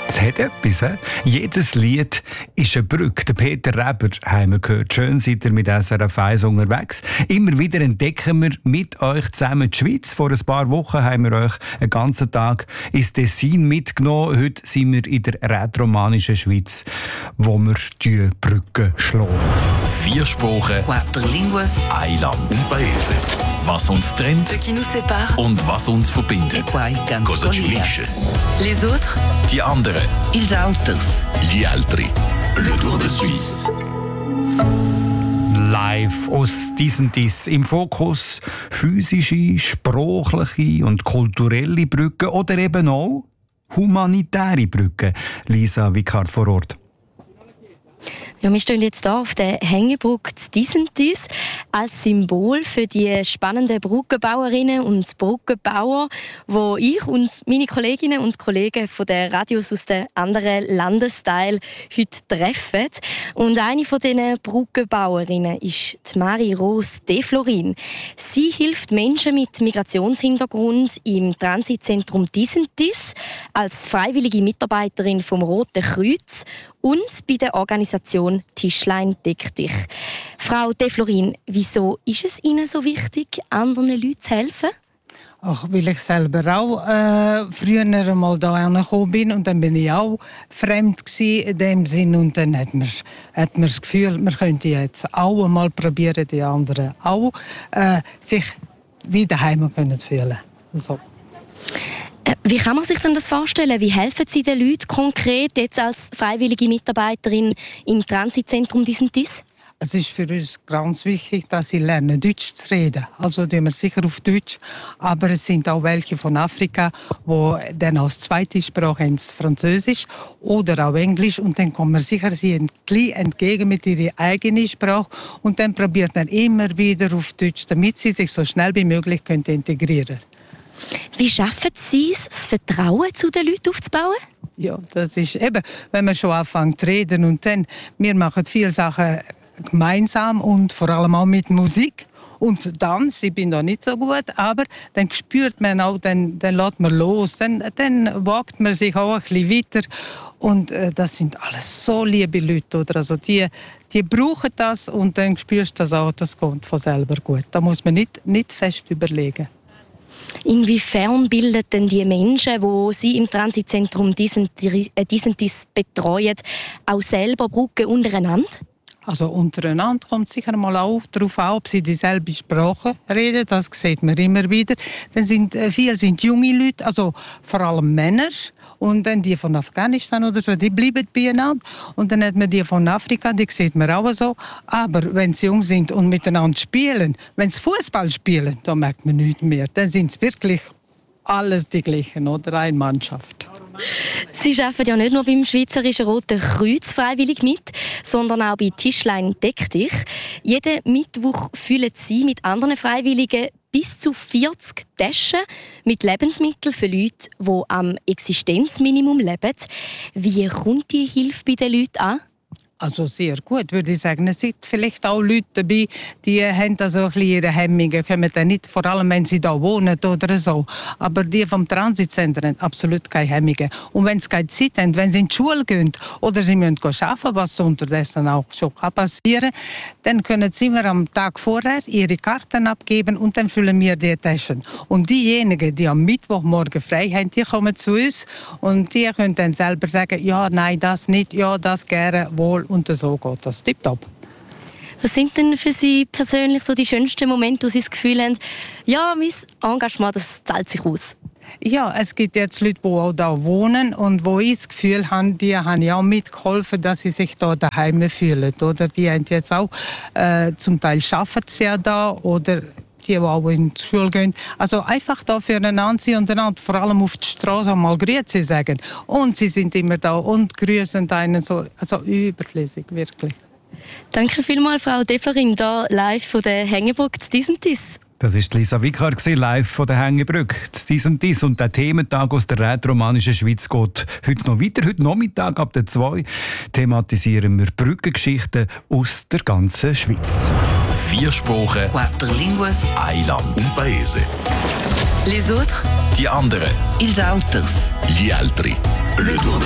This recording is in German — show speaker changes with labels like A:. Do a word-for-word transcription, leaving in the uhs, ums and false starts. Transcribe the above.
A: Es hat etwas, he? Jedes Lied ist eine Brücke. Der Peter Reber haben wir gehört. Schön seid ihr mit S R F eins unterwegs. Immer wieder entdecken wir mit euch zusammen die Schweiz. Vor ein paar Wochen haben wir euch einen ganzen Tag ins Tessin mitgenommen. Heute sind wir in der rätoromanischen Schweiz, wo wir die Brücke schlagen.
B: Vier Sprachen,
C: Quattro línguas,
B: ein Land. Un paese. Was uns trennt
C: ce qui nous sépare,
B: und was uns verbindet.
C: qua ganz
B: Cosa ci
C: collega.
B: unisce?
C: Les autres,
B: Die anderen.
C: ils autres.
B: Gli altri. Le Tour de Suisse.
A: Live aus diesen Diss im Fokus physische, sprachliche und kulturelle Brücken oder eben auch humanitäre Brücken. Lisa Wickhardt vor Ort.
D: Ja, wir stehen jetzt hier auf der Hängebrücke Disentis als Symbol für die spannenden Brückenbauerinnen und Brückenbauer, wo ich und meine Kolleginnen und Kollegen von der Radios aus den anderen Landesteilen heute treffen. Und eine von diesen Brückenbauerinnen ist die Marie-Rose Deflorin. Sie hilft Menschen mit Migrationshintergrund im Transitzentrum Disentis als freiwillige Mitarbeiterin vom Roten Kreuz und bei der Organisation Tischlein deck dich. Frau Deflorin, wieso ist es Ihnen so wichtig, anderen Leuten zu helfen?
E: Ach, weil ich selber auch äh, früher einmal hierher gekommen bin und dann bin ich auch fremd gewesen in dem Sinn und dann hat man, hat man das Gefühl, man könnte jetzt auch einmal probieren, die anderen auch äh, sich wieder heim können fühlen. So.
D: Wie kann man sich denn das vorstellen? Wie helfen Sie den Leuten konkret jetzt als freiwillige Mitarbeiterin im Transitzentrum Disentis?
E: Es ist für uns ganz wichtig, dass sie lernen, Deutsch zu reden. Also tun wir sicher auf Deutsch. Aber es sind auch welche von Afrika, die dann als zweite Sprache ins Französisch oder auch Englisch. Und dann kommen wir sicher sie entgegen mit ihrer eigenen Sprache. Und dann probiert man immer wieder auf Deutsch, damit sie sich so schnell wie möglich integrieren können.
D: Wie schaffen Sie es, das Vertrauen zu den Leuten aufzubauen?
E: Ja, das ist eben, wenn man schon anfängt zu reden und dann, wir machen viele Sachen gemeinsam und vor allem auch mit Musik und Tanz. Ich bin da nicht so gut, aber dann spürt man auch, dann, dann lässt man los, dann, dann wagt man sich auch ein bisschen weiter und äh, das sind alles so liebe Leute, oder? Also die, die brauchen das und dann spürst du das auch, das kommt von selber gut. Da muss man nicht, nicht fest überlegen.
D: Inwiefern bilden denn die Menschen, die Sie im Transitzentrum Disentis, äh, Disentis betreuen, auch selber Brücken untereinander?
E: Also untereinander kommt sicher mal auch darauf an, ob sie dieselbe Sprache reden. Das sieht man immer wieder. Dann sind äh, viele sind junge Leute, also vor allem Männer. Und dann die von Afghanistan oder so, die bleiben beieinander. Und dann hat man die von Afrika, die sieht man auch so. Aber wenn sie jung sind und miteinander spielen, wenn sie Fußball spielen, dann merkt man nichts mehr. Dann sind es wirklich alles die gleichen, oder? Eine Mannschaft.
D: Sie arbeiten ja nicht nur beim Schweizerischen Roten Kreuz freiwillig mit, sondern auch bei Tischlein deck dich. Jeden Mittwoch füllen Sie mit anderen Freiwilligen bis zu vierzig Taschen mit Lebensmitteln für Leute, die am Existenzminimum leben. Wie kommt die Hilfe bei den Leuten an?
E: Also sehr gut, würde ich sagen. Es sind vielleicht auch Leute dabei, die haben da so ein bisschen ihre Hemmungen, kommen dann nicht, vor allem wenn sie da wohnen oder so. Aber die vom Transitzentrum haben absolut keine Hemmungen. Und wenn sie keine Zeit haben, wenn sie in die Schule gehen oder sie müssen arbeiten, was unterdessen auch schon passieren kann, dann können sie immer am Tag vorher ihre Karten abgeben und dann füllen wir die Taschen. Und diejenigen, die am Mittwochmorgen frei haben, die kommen zu uns und die können dann selber sagen, ja, nein, das nicht, ja, das gerne, wohl. Und so geht das tipptopp.
D: Was sind denn für Sie persönlich so die schönsten Momente, wo Sie das Gefühl haben, ja, mein Engagement, das zahlt sich aus?
E: Ja, es gibt jetzt Leute, die auch da wohnen und wo ich das Gefühl habe, die haben ja auch mitgeholfen, dass sie sich da daheim fühlen. Oder die haben jetzt auch, äh, zum Teil arbeiten sie ja da oder die auch in die Schule gehen. Also einfach da füreinander sein und einander vor allem auf die Straße mal Grüezi sagen. Und sie sind immer da und grüßen einen so, also überflüssig, wirklich.
D: Danke vielmals, Frau Deflorin, hier live von der Hängebrücke Disentis.
A: Das war Lisa Wickhardt, live von der Hängebrücke. Dies und dies. Und der Thementag aus der rätoromanischen Schweiz geht heute noch weiter. Heute Nachmittag ab der zwei thematisieren wir Brückengeschichten aus der ganzen Schweiz.
B: Vier Sprachen,
C: Quattro línguas,
B: ein Land. Un paese.
C: les autres,
B: Die anderen.
C: ils autres.
B: Gli altri. Le Tour de